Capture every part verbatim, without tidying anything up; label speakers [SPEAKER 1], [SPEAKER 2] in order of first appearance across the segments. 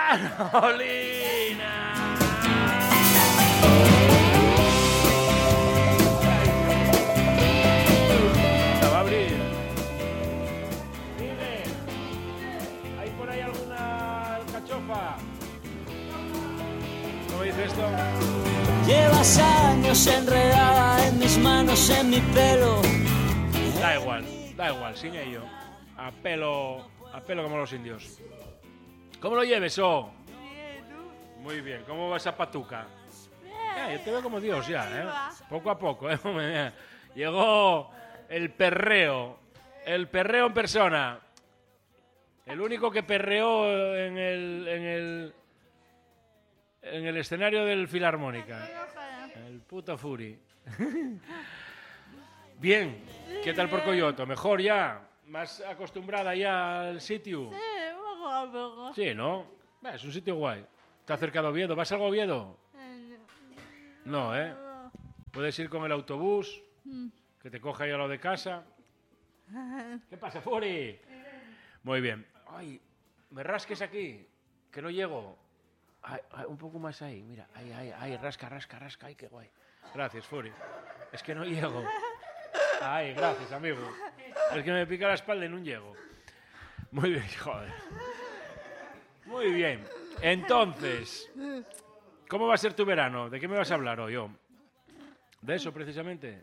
[SPEAKER 1] Manolina. La va a abrir. Dime, ¿hay por ahí alguna alcachofa? ¿Cómo dice esto?
[SPEAKER 2] Llevas años enredada en mis manos, en mi pelo.
[SPEAKER 1] Da igual, da igual, sin ello. A pelo, a pelo como los indios. ¿Cómo lo lleves, oh? Muy bien, ¿cómo va esa patuca? Eh, yo te veo como Dios ya, ¿eh? Poco a poco, ¿eh? Llegó el perreo, el perreo en persona. El único que perreó en el, en el, en el escenario del Filarmónica. El puto Furi. Bien, ¿qué tal por Coyoto? ¿Mejor ya? ¿Más acostumbrada ya al sitio?
[SPEAKER 3] Sí, poco a poco.
[SPEAKER 1] Sí, ¿no? Bah, es un sitio guay. Está cerca de Oviedo. ¿Vas a Oviedo? No, ¿eh? Puedes ir con el autobús, que te coja ahí a lo de casa. ¿Qué pasa, Furi? Muy bien. Ay, me rasques aquí, que no llego. Ay, ay, un poco más ahí, mira. Ay, ay, ay, rasca, rasca, rasca. Ay, qué guay. Gracias, Furi. Es que no llego. Ay, gracias, amigo. Es que me pica la espalda y no llego. Muy bien, joder. Muy bien. Entonces, ¿cómo va a ser tu verano? ¿De qué me vas a hablar hoy, yo? ¿De eso, precisamente?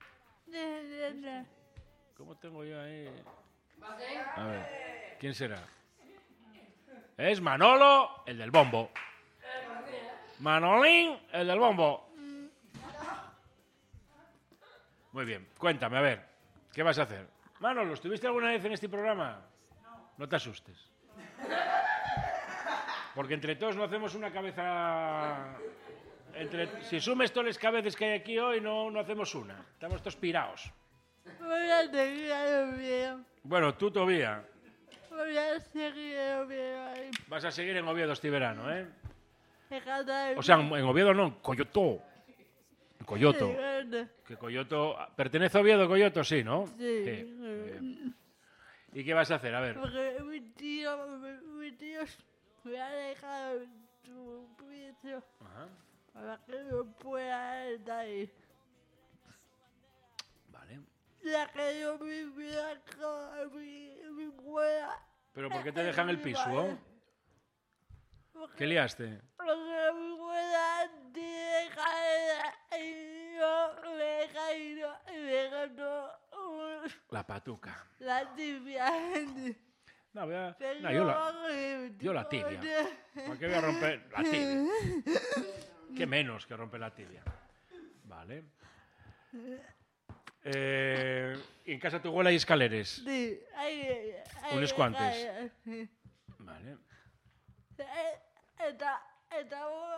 [SPEAKER 1] ¿Cómo tengo yo ahí? A ver, ¿quién será? Es Manolo, el del bombo. Manolín, el del bombo. Muy bien, cuéntame, a ver, ¿qué vas a hacer? Manolo, ¿estuviste alguna vez en este programa? No te asustes. Porque entre todos no hacemos una cabeza... Entre... Si sumes todas las cabezas que hay aquí hoy, no, no hacemos una. Estamos todos pirados.
[SPEAKER 3] Voy a seguir en Oviedo.
[SPEAKER 1] Bueno, tú todavía.
[SPEAKER 3] Voy a seguir en Oviedo ahí.
[SPEAKER 1] Vas a seguir en Oviedo este verano, ¿eh?
[SPEAKER 3] Fíjate.
[SPEAKER 1] O sea, en Oviedo no, en Coyoto. En Coyoto.
[SPEAKER 3] Sí, bueno.
[SPEAKER 1] Que Coyoto... ¿Pertenece a Oviedo, Coyoto? Sí, ¿no?
[SPEAKER 3] Sí.
[SPEAKER 1] Bien. ¿Y qué vas a hacer? A ver.
[SPEAKER 3] Porque mi tío, mi, mi tío me ha dejado su piso
[SPEAKER 1] Ajá.
[SPEAKER 3] para que yo pueda estar ahí.
[SPEAKER 1] Vale.
[SPEAKER 3] Ya que yo vivía con mi, mi abuela.
[SPEAKER 1] ¿Pero por qué te dejan el piso, oh? ¿Qué liaste?
[SPEAKER 3] Porque mi abuela tiene cadera y yo me he caído y me ganó
[SPEAKER 1] La patuca.
[SPEAKER 3] la tibia.
[SPEAKER 1] No, voy a... no, yo la... Yo la tibia. ¿Para qué voy a romper la tibia? ¿Qué menos que romper la tibia? Vale. Eh, ¿En casa de tu abuela hay escaleres?
[SPEAKER 3] Sí, hay, hay
[SPEAKER 1] Unos cuantos.
[SPEAKER 3] caídas, sí.
[SPEAKER 1] Vale.
[SPEAKER 3] Eh, Está, estamos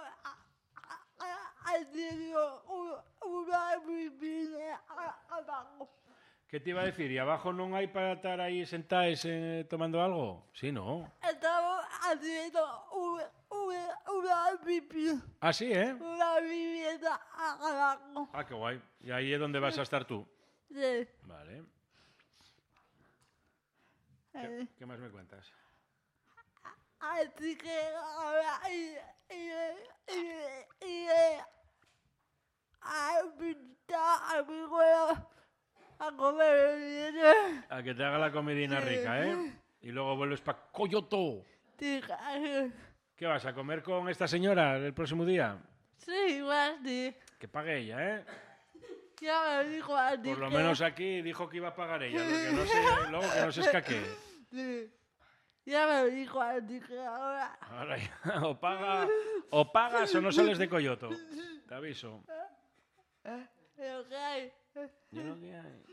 [SPEAKER 3] haciendo una vivienda abajo.
[SPEAKER 1] ¿Qué te iba a decir? ¿Y abajo no hay para estar ahí sentados eh, tomando algo? Sí, ¿no?
[SPEAKER 3] Estamos haciendo una, una, una vivienda.
[SPEAKER 1] Ah, sí, ¿eh?
[SPEAKER 3] Una vivienda abajo.
[SPEAKER 1] Ah, qué guay. ¿Y ahí es donde vas a estar tú?
[SPEAKER 3] Sí.
[SPEAKER 1] Vale. ¿Qué, qué más me cuentas?
[SPEAKER 3] Así que ahora y, y, y, y, a invitar a mi abuela a comer bien.
[SPEAKER 1] A que te haga la comidina rica, ¿eh? Y luego vuelves para Coyoto. ¿Qué vas a comer con esta señora el próximo día?
[SPEAKER 3] Sí, igual sí.
[SPEAKER 1] Que pague ella, ¿eh?
[SPEAKER 3] Ya me dijo a ti.
[SPEAKER 1] Por lo
[SPEAKER 3] que-
[SPEAKER 1] menos aquí dijo que iba a pagar ella, lo que no sé, luego que no se escaquee.
[SPEAKER 3] Sí. Ya me dijo a ti que ahora.
[SPEAKER 1] Ahora ya, o, paga, o pagas o no sales de Coyoto. Te aviso.
[SPEAKER 3] Lo que hay.
[SPEAKER 1] ¿Y lo que hay?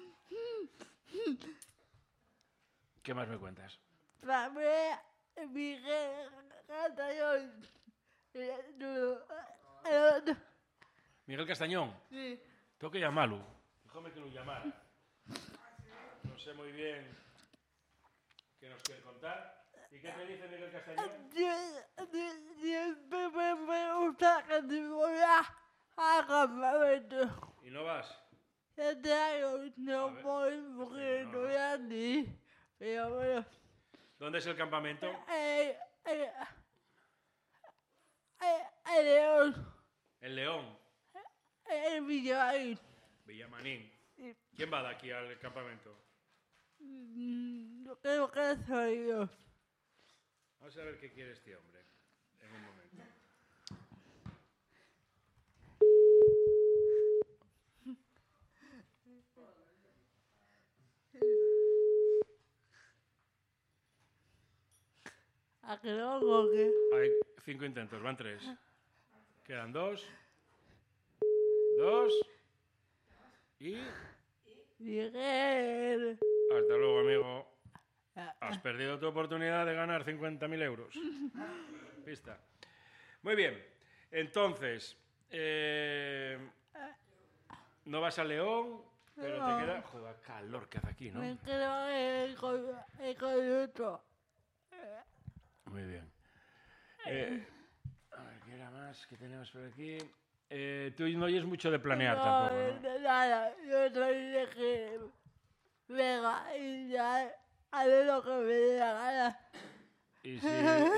[SPEAKER 1] ¿Qué más me cuentas?
[SPEAKER 3] Para ver mi canción.
[SPEAKER 1] Miguel Castañón.
[SPEAKER 3] Sí.
[SPEAKER 1] Tengo que llamarlo. Déjame que lo llamara. No sé muy bien qué nos quiere contar. ¿Y qué te dice Miguel Castañón?
[SPEAKER 3] Siempre me gusta que te voy a campamento.
[SPEAKER 1] ¿Y no vas?
[SPEAKER 3] Este año no voy porque no voy a ni. Pero bueno.
[SPEAKER 1] ¿Dónde es el campamento?
[SPEAKER 3] Eh, eh, El, el León.
[SPEAKER 1] El León.
[SPEAKER 3] El Villamarín.
[SPEAKER 1] Villamarín.
[SPEAKER 3] Sí.
[SPEAKER 1] ¿Quién va de aquí al campamento?
[SPEAKER 3] Mm, Yo creo que soy yo.
[SPEAKER 1] Vamos a ver qué quiere este hombre. En un momento.
[SPEAKER 3] ¿A que no coge?
[SPEAKER 1] Hay cinco intentos, van tres. Quedan dos. Dos. Y...
[SPEAKER 3] Miguel.
[SPEAKER 1] Hasta luego, amigo. Has perdido tu oportunidad de ganar cincuenta mil euros. Pista. Muy bien. Entonces, eh, no vas a León, pero
[SPEAKER 3] No.
[SPEAKER 1] te queda... Joder, calor que hace aquí, ¿no?
[SPEAKER 3] Me quedo el, co- el coyoto.
[SPEAKER 1] Muy bien. Eh, a ver, ¿qué era más que tenemos por aquí? Eh, tú no oyes mucho de planear
[SPEAKER 3] no,
[SPEAKER 1] tampoco, ¿no?
[SPEAKER 3] de nada. Yo soy de que venga y ya haré lo que me dé la gana.
[SPEAKER 1] Y si,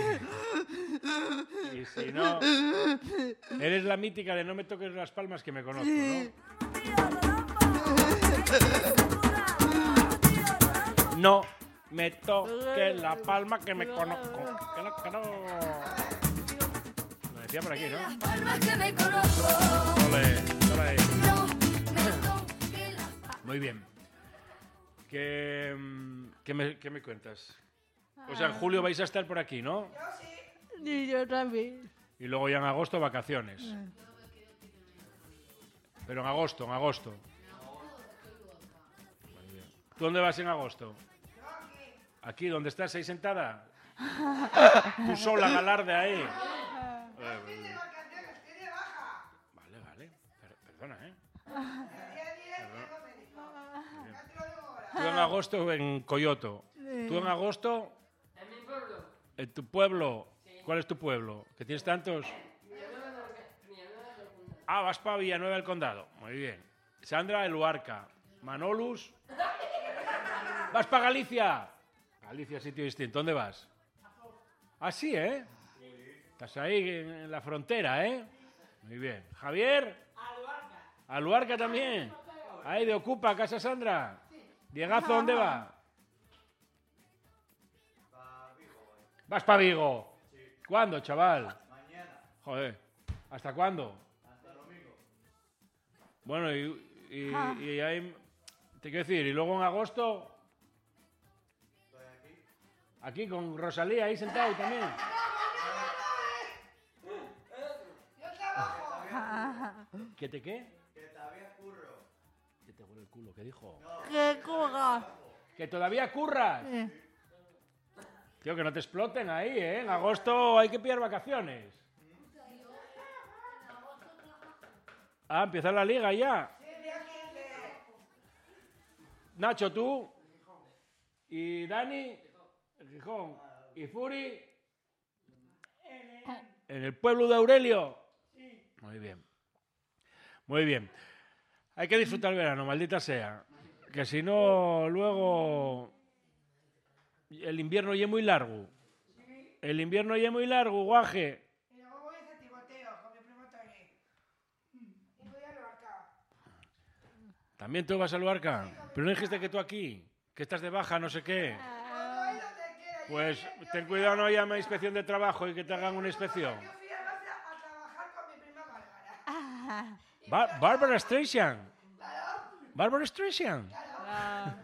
[SPEAKER 1] y si no... Eres la mítica de no me toques las palmas que me conozco, ¿no? No me toques la palma que me conozco. Que no, que no. Lo decía por aquí, ¿no? Ole, ole. Muy bien. ¿Qué, mm, qué me, qué me cuentas? O sea, en julio vais a estar por aquí, ¿no?
[SPEAKER 3] Y yo también.
[SPEAKER 1] Y luego ya en agosto vacaciones. Pero en agosto, en agosto. Muy bien. ¿Tú dónde vas en agosto? Aquí, ¿dónde estás? ¿Ahí sentada? Tú sola, galarda ahí. Eh, Vale, vale. Per- perdona, ¿eh? Perdona. Tú en agosto en Coyoto. ¿Tú en agosto?
[SPEAKER 4] En mi pueblo.
[SPEAKER 1] ¿En tu pueblo? ¿Cuál es tu pueblo? ¿Que tienes tantos? Ah, vas para Villanueva del Condado. Muy bien. Sandra, el Luarca. Manolus. ¿Vas para Galicia? Galicia, sitio distinto. ¿Dónde vas? Ah, sí, ¿eh? Estás ahí en la frontera, ¿eh? Muy bien. ¿Javier? A Luarca también. Ahí de Ocupa, Casa Sandra. Diegazo, ¿dónde va? ¿Vas para Vigo? ¿Cuándo, chaval?
[SPEAKER 5] Mañana,
[SPEAKER 1] Joder. ¿Hasta cuándo?
[SPEAKER 5] hasta el domingo.
[SPEAKER 1] Bueno, y, y, y ahí... Te quiero decir, y luego en agosto...
[SPEAKER 5] Estoy aquí.
[SPEAKER 1] Aquí con Rosalía, ahí sentado también. ¿Qué te qué?
[SPEAKER 5] Que todavía curro.
[SPEAKER 1] Que te huele el culo, ¿qué dijo?
[SPEAKER 3] ¿Qué coja?
[SPEAKER 1] ¿Que todavía curras?
[SPEAKER 3] Eh,
[SPEAKER 1] Tío, que no te exploten ahí, ¿eh? En agosto hay que pillar vacaciones. Ah, empieza la liga ya. Nacho, tú. Y Dani. En Gijón. Y Furi. En el pueblo de Aurelio. Muy bien. Muy bien. Hay que disfrutar el verano, maldita sea. Que si no, luego... El invierno ya es muy largo. El invierno ya es muy largo, guaje.
[SPEAKER 6] Y luego voy a Timoteo con mi primo Tony. Y voy a Luarca.
[SPEAKER 1] ¿También tú vas a Luarca? Pero no dijiste que tú aquí, que estás de baja, no sé qué.
[SPEAKER 6] Voy donde quiera.
[SPEAKER 1] Pues ten cuidado, no llame a inspección de trabajo y que te hagan una inspección.
[SPEAKER 6] Yo fui a Barça a trabajar con mi prima Bárbara.
[SPEAKER 1] Ba- Barbara Streisand. Barbara Streisand.
[SPEAKER 3] ah.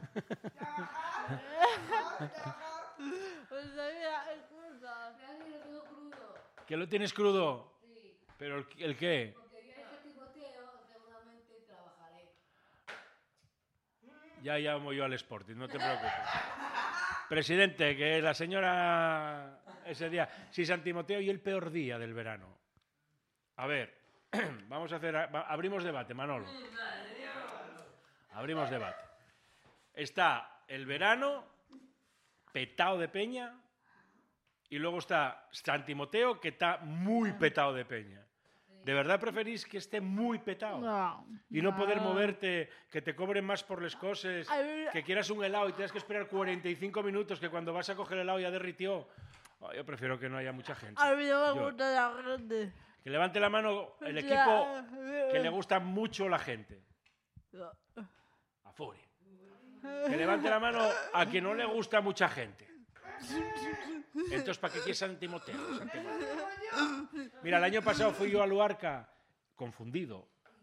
[SPEAKER 3] Pues sabía, excusa.
[SPEAKER 1] ¿Que lo tienes crudo? ¿Pero el, el qué? Ya llamo yo al Sporting, no te preocupes. Presidente, que la señora ese día... Si San Timoteo y el peor día del verano. A ver, vamos a hacer... va- Abrimos debate, Manolo. Abrimos debate. Está el verano, petado de peña, y luego está San Timoteo, que está muy petado de peña. ¿De verdad preferís que esté muy petado?
[SPEAKER 3] No.
[SPEAKER 1] Y no poder moverte, que te cobren más por las cosas,
[SPEAKER 3] A ver.
[SPEAKER 1] que quieras un helado y tengas que esperar cuarenta y cinco minutos, que cuando vas a coger el helado ya derritió. Oh, yo prefiero que no haya mucha gente.
[SPEAKER 3] A mí no me
[SPEAKER 1] Yo-
[SPEAKER 3] gusta la gente.
[SPEAKER 1] Que levante la mano el
[SPEAKER 3] Ya.
[SPEAKER 1] equipo que le gusta mucho la gente. A Fury. Que levante la mano a quien no le gusta mucha gente. Entonces, ¿para qué quieres San Timoteo? San Timoteo? Mira, el año pasado fui yo a Luarca confundido.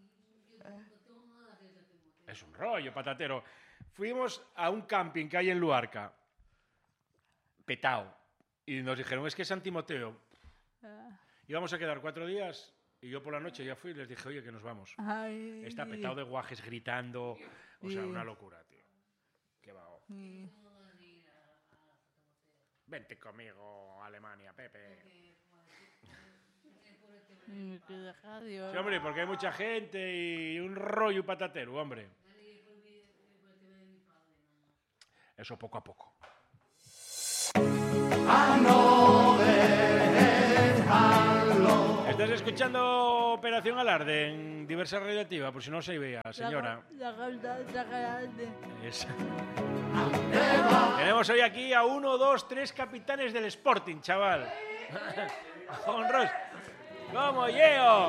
[SPEAKER 1] Es un rollo, patatero. Fuimos a un camping que hay en Luarca, petao, y nos dijeron, es que es San Timoteo. Íbamos a quedar cuatro días y yo por la noche ya fui y les dije, oye, que nos vamos.
[SPEAKER 3] Ay.
[SPEAKER 1] Está petado de guajes gritando. O sea,
[SPEAKER 3] Sí.
[SPEAKER 1] una locura, tío. Qué vago.
[SPEAKER 3] Sí.
[SPEAKER 1] Vente conmigo, Alemania, Pepe.
[SPEAKER 3] Sí, que deja Dios.
[SPEAKER 1] Sí, hombre, porque hay mucha gente y un rollo patatero, hombre. Eso poco a poco. Estás escuchando Operación Alarde en Diversa Radioactiva, por si no se veía, señora.
[SPEAKER 3] La gata está grande.
[SPEAKER 1] Es- Tenemos hoy aquí a uno, dos, tres capitanes del Sporting, chaval. Con Ros. ¡Como llego!